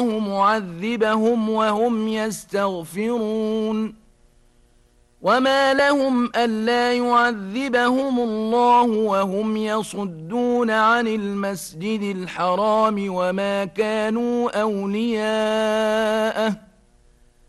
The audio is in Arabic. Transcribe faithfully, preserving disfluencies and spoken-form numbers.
معذبهم وهم يستغفرون وما لهم ألا يعذبهم الله وهم يصدون عن المسجد الحرام وما كانوا أولياءه